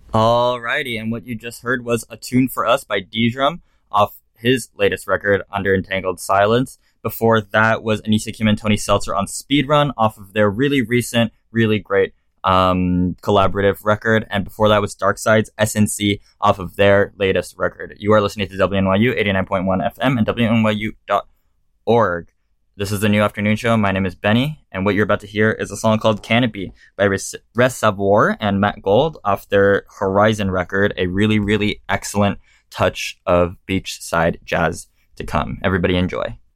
Alrighty, and what you just heard was A Tune for Us by D-Drum off his latest record, Under Entangled Silence. Before that was Anissa Kim and Tony Seltzer on Speedrun off of their really recent, really great collaborative record. And before that was Darkside's SNC off of their latest record. You are listening to WNYU 89.1 FM and WNYU.org. This is the New Afternoon Show. My name is Benny, and what you're about to hear is a song called Canopy by Res Savoir and Matt Gold off their Horizon record, a really, really excellent touch of beachside jazz to come. Everybody enjoy.